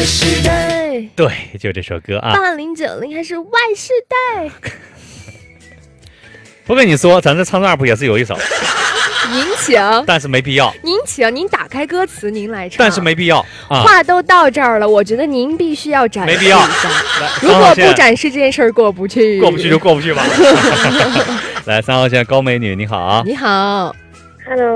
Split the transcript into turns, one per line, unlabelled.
时代。
对，就这首歌啊。
8090还是 Y 世代。
不跟你说，咱这唱段不也是有一首？
您请，
但是没必要。
您请，您打开歌词，您来唱。
但是没必要啊。
话都到这儿了，我觉得您必须要展示一下。
没必要。
如果不展示这件事儿，过不去。
过不去就过不去吧。来，3号线高美女，你好。
你好。
Hello。